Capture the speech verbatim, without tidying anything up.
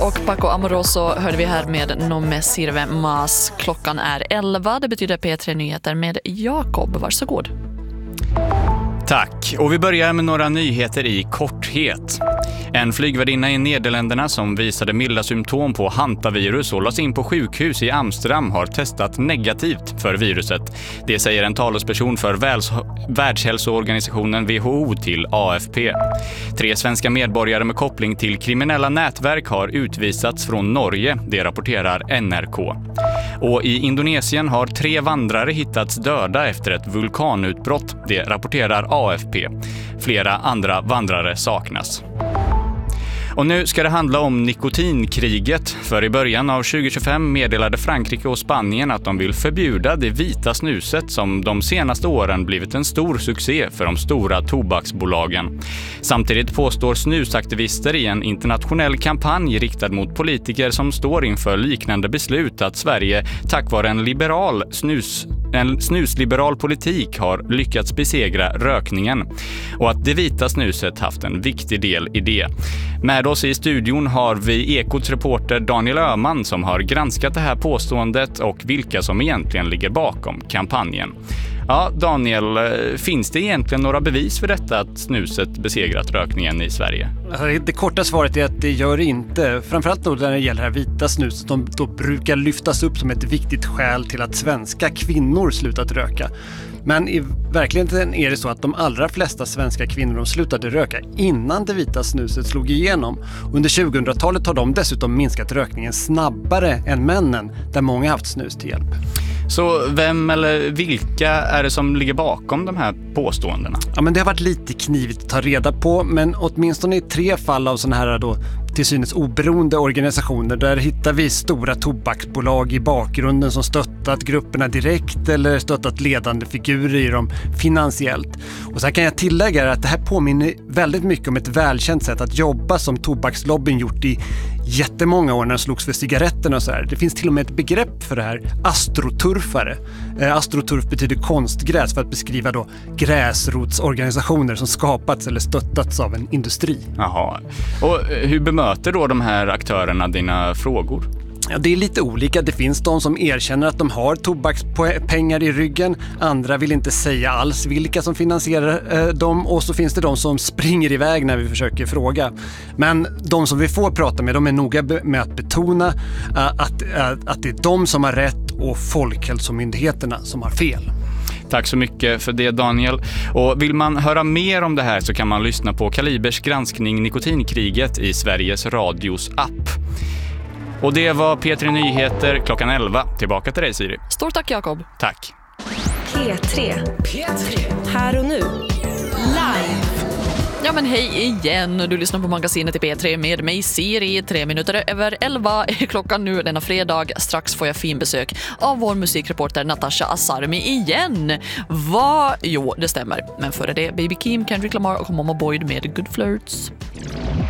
Och Paco Amoroso hörde vi här med Nome Sirve Mas. Klockan är elva, det betyder P tre Nyheter med Jakob. Varsågod. Tack, och vi börjar med några nyheter i korthet. En flygvärdinna i Nederländerna som visade milda symptom på hantavirus och lades in på sjukhus i Amsterdam har testat negativt för viruset. Det säger en talesperson för Världshälsoorganisationen W H O till A F P. Tre svenska medborgare med koppling till kriminella nätverk har utvisats från Norge, det rapporterar N R K. Och i Indonesien har tre vandrare hittats döda efter ett vulkanutbrott, det rapporterar A F P. Flera andra vandrare saknas. Och nu ska det handla om nikotinkriget, för i början av tjugo tjugofem meddelade Frankrike och Spanien att de vill förbjuda det vita snuset som de senaste åren blivit en stor succé för de stora tobaksbolagen. Samtidigt påstår snusaktivister i en internationell kampanj riktad mot politiker som står inför liknande beslut att Sverige tack vare en liberal snus En snusliberal politik har lyckats besegra rökningen och att det vita snuset haft en viktig del i det. Med oss i studion har vi Ekots reporter Daniel Öhman som har granskat det här påståendet och vilka som egentligen ligger bakom kampanjen. Ja, Daniel, finns det egentligen några bevis för detta att snuset besegrat rökningen i Sverige? Det korta svaret är att det gör det inte. Framförallt då när det gäller det här vita snuset, de då brukar lyftas upp som ett viktigt skäl till att svenska kvinnor slutat röka. Men i verkligheten är det så att de allra flesta svenska kvinnor de slutade röka innan det vita snuset slog igenom. Under tjugohundratalet har de dessutom minskat rökningen snabbare än männen, där många haft snus till hjälp. Så vem eller vilka är det som ligger bakom de här påståendena? Ja, men det har varit lite knivigt att ta reda på, men åtminstone i tre fall av sådana här då till synes oberoende organisationer, där hittar vi stora tobaksbolag i bakgrunden som stöttat grupperna direkt eller stöttat ledande figurer i dem finansiellt. Och så här kan jag tillägga att det här påminner väldigt mycket om ett välkänt sätt att jobba som tobakslobbyn gjort i jättemånga år när de slogs för cigaretterna och så här. Det finns till och med ett begrepp för det här, astroturfare. Eh, astroturf betyder konstgräs för att beskriva då gräsrotsorganisationer som skapats eller stöttats av en industri. Jaha. Och hur bemöter då de här aktörerna dina frågor? Ja, det är lite olika. Det finns de som erkänner att de har tobakspengar i ryggen. Andra vill inte säga alls vilka som finansierar eh, dem. Och så finns det de som springer iväg när vi försöker fråga. Men de som vi får prata med, de är noga med att betona eh, att, eh, att det är de som har rätt och Folkhälsomyndigheterna som har fel. Tack så mycket för det, Daniel. Och vill man höra mer om det här så kan man lyssna på Kalibers granskning Nikotinkriget i Sveriges Radios app. Och det var P tre Nyheter klockan elva. Tillbaka till dig, Siri. Stort tack, Jakob. Tack. P tre. P tre. Här och nu. Live. Ja, men hej igen. Du lyssnar på magasinet i P tre med mig, Siri. Tre minuter över elva är klockan nu denna fredag. Strax får jag fin besök av vår musikreporter Natasha Asarmi igen. Vad? Jo, det stämmer. Men före det, Baby Keem, Kendrick Lamar och Mama Boyd med Good Flirts.